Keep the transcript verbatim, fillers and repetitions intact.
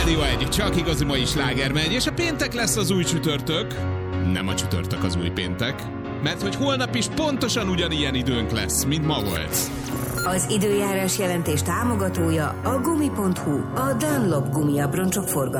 Rádió egy, csak igazi mai sláger megy, és a péntek lesz az új csütörtök. Nem a csütörtök az új péntek, mert hogy holnap is pontosan ugyanilyen időnk lesz, mint ma volt. Az időjárás jelentés támogatója a gumi pont hu, a Dunlop gumiabroncsok forgalmazása.